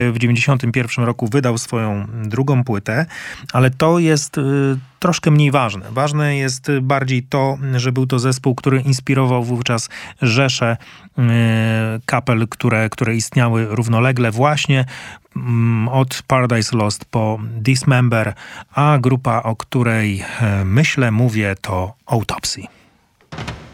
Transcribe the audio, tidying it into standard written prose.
W 1991 roku wydał swoją drugą płytę, ale to jest troszkę mniej ważne. Ważne jest bardziej to, że był to zespół, który inspirował wówczas rzesze kapel, które istniały równolegle właśnie od Paradise Lost po Dismember, a grupa, o której mówię, to Autopsy.